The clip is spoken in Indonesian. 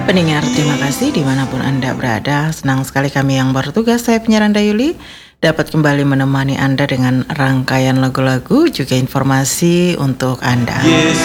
Pendengar, terima kasih dimanapun Anda berada. Senang sekali kami yang bertugas, saya penyiar Anda Yuli, dapat kembali menemani Anda dengan rangkaian lagu-lagu juga informasi untuk Anda. Yesus